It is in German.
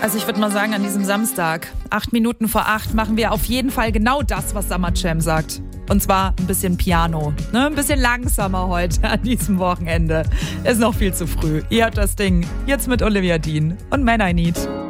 Also ich würde mal sagen, an diesem Samstag, 8 Minuten vor 8, machen wir auf jeden Fall genau das, was Summer Jam sagt. Und zwar ein bisschen Piano. Ne? Ein bisschen langsamer heute an diesem Wochenende. Ist noch viel zu früh. Ihr hört das Ding jetzt mit Olivia Dean und Man I Need.